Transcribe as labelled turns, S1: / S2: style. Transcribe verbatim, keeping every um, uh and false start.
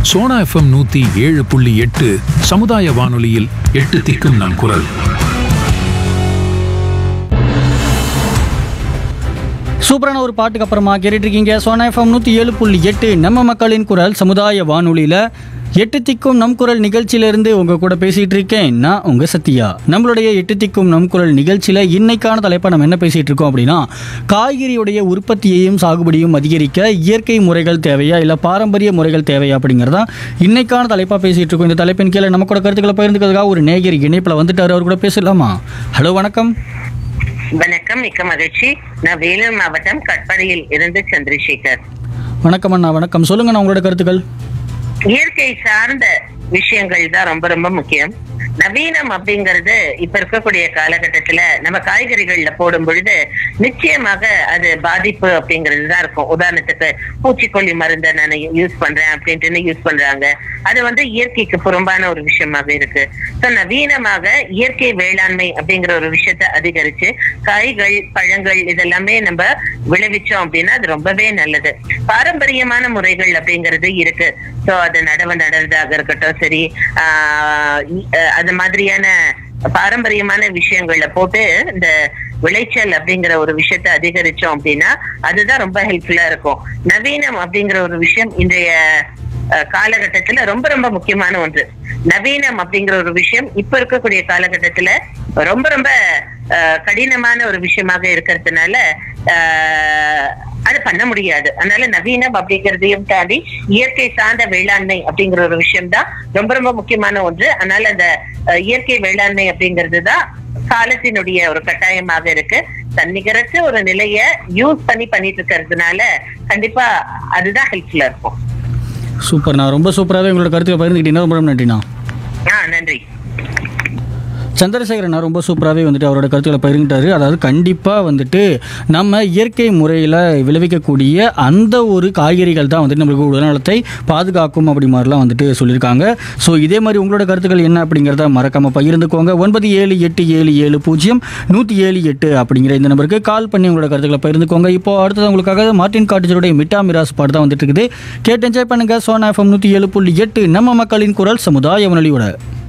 S1: Sona FM நூத்தி ஏழு புள்ளி எட்டு சமுதாய வானொலியில் எட்டு திக்கும் நம் குரல்.
S2: சூப்பரான ஒரு பாட்டுக்கு அப்புறமா கேட்டுட்டு இருக்கீங்க சோனா எஃப்எம் நூற்றி ஏழு புள்ளி எட்டு நம்ம மக்களின் குரல் சமுதாய வானொலியில் எட்டு திக்கும் நம் குரல் நிகழ்ச்சியிலிருந்து உங்கள் கூட பேசிகிட்டு இருக்கேன் நான் உங்கள் சத்யா. நம்மளுடைய எட்டு திக்கும் நம் குரல் நிகழ்ச்சியில் இன்னைக்கான தலைப்பை நம்ம என்ன பேசிகிட்டு இருக்கோம் அப்படின்னா, காய்கறியுடைய உற்பத்தியையும் சாகுபடியும் அதிகரிக்க இயற்கை முறைகள் தேவையா இல்லை பாரம்பரிய முறைகள் தேவையா அப்படிங்கிறதா இன்னைக்கான தலைப்பாக பேசிகிட்டு இருக்கோம். இந்த தலைப்பின் கீழே நம்ம கூட கருத்துக்களை பகிர்ந்துக்கிறதுக்காக ஒரு நேயர் இணைப்பில் வந்துட்டார். அவர் கூட பேசலாமா? ஹலோ, வணக்கம்.
S3: வணக்கம், மிக்க மகிழ்ச்சி. நான் வேலூர் மாவட்டம் கட்பாடியில் இருந்து சந்திரசேகர்.
S2: வணக்கம் அண்ணா. வணக்கம், சொல்லுங்கண்ணா உங்களோட கருத்துக்கள்.
S3: இயற்கை சார்ந்த விஷயங்கள் தான் ரொம்ப ரொம்ப முக்கியம். நவீனம் அப்படிங்கறது இப்ப இருக்கக்கூடிய காலகட்டத்துல நம்ம காய்கறிகள்ல போடும் பொழுது நிச்சயமாக அது பாதிப்பு அப்படிங்கிறது தான் இருக்கும். உதாரணத்துக்கு பூச்சிக்கொல்லி மருந்தை நான் யூஸ் பண்றேன் அப்படின்ட்டு யூஸ் பண்றாங்க. அது வந்து இயற்கைக்கு புறம்பான ஒரு விஷயமாக இருக்கு. சோ நவீனமாக இயற்கை வேளாண்மை அப்படிங்கிற ஒரு விஷயத்த அதிகரிச்சு காய்கள் பழங்கள் இதெல்லாமே நம்ம விளைவிச்சோம் அப்படின்னா அது ரொம்பவே நல்லது. பாரம்பரியமான முறைகள் அப்படிங்கிறது இருக்கு. சோ அது நடவு நடுறதாக இருக்கட்டும், சரி ஆஹ் அது மாதிரியான பாரம்பரியமான விஷயங்கள்ல போட்டு இந்த விளைச்சல் அப்படிங்கிற ஒரு விஷயத்த அதிகரிச்சோம் அப்படின்னா அதுதான் ரொம்ப ஹெல்ப்ஃபுல்லா இருக்கும். நவீனம் அப்படிங்கிற ஒரு விஷயம் இன்றைய காலகட்டத்துல ரொம்ப ரொம்ப முக்கியமான ஒன்று. நவீனம் அப்படிங்கிற ஒரு விஷயம் இப்ப இருக்கக்கூடிய காலகட்டத்துல ரொம்ப ரொம்ப கடினமான ஒரு விஷயமாக இருக்கிறதுனால ஆஹ் அது பண்ண முடியாது. அதனால நவீனம் அப்படிங்கிறதையும் தாண்டி இயற்கை சார்ந்த வேளாண்மை அப்படிங்கிற ஒரு விஷயம் தான் ரொம்ப ரொம்ப முக்கியமான ஒன்று. அதனால அந்த இயற்கை வேளாண்மை அப்படிங்கிறது தான் காலத்தினுடைய ஒரு கட்டாயமாக இருக்கு. தன்னிகரற்ற ஒரு நிலைய யூஸ் பண்ணி பண்ணிட்டு இருக்கிறதுனால கண்டிப்பா அதுதான் ஹெல்ப்ஃபுல்லா இருக்கும்.
S2: சூப்பர்ண்ணா, ரொம்ப சூப்பராகவே உங்களோட கருத்துக்களை பகிர்ந்துக்கிட்டீங்கன்னா ரொம்ப ரொம்ப நன்றிண்ணா.
S3: ஆ, நன்றி.
S2: சந்திரசேகரனா ரொம்ப சூப்பராகவே வந்துட்டு அவரோட கருத்துக்களை பகிர்ந்துட்டாரு. அதாவது கண்டிப்பாக வந்துட்டு நம்ம இயற்கை முறையில் விளைவிக்கக்கூடிய அந்த ஒரு காய்கறிகள் தான் வந்துட்டு நம்மளுக்கு உடல்நலத்தை பாதுகாக்கும் அப்படி மாதிரிலாம் வந்துட்டு சொல்லியிருக்காங்க. ஸோ இதே மாதிரி உங்களோட கருத்துக்கள் என்ன அப்படிங்கிறத மறக்காமல் பகிர்ந்துக்கோங்க. ஒன்பது ஏழு எட்டு ஏழு ஏழு பூஜ்ஜியம் நூற்றி ஏழு எட்டு அப்படிங்கிற இந்த நம்பருக்கு கால் பண்ணி உங்களோட கருத்துக்களை பகிர்ந்துக்கோங்க. இப்போ அடுத்தது உங்களுக்காக மார்ட்டின் காட்டேஜருடைய மிட்டா மிராஸ் பாட்டு தான் வந்துட்டு இருக்குது. கேட்டு என்ஜாய் பண்ணுங்கள். சோனா எஃப்எம் நூற்றி ஏழு புள்ளி எட்டு நம்ம மக்களின் குரல் சமுதாய வானொலியோட.